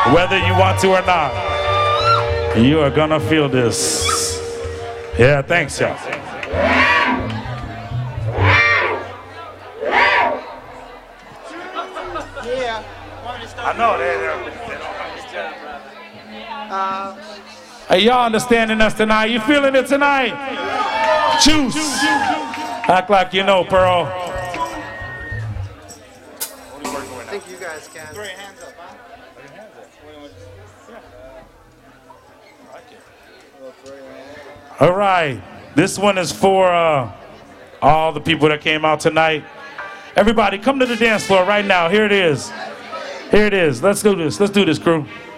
Whether you want to or not, you are gonna feel this. Yeah, thanks, y'all. Yeah. I know hey, y'all understanding us tonight? You feeling it tonight? Juice. Act like you know, Pearl. I think you guys can. Throw your hands up, huh? Throw your hands up. All right. This one is for all the people that came out tonight. Everybody, come to the dance floor right now. Here it is. Here it is. Let's do this. Let's do this, crew.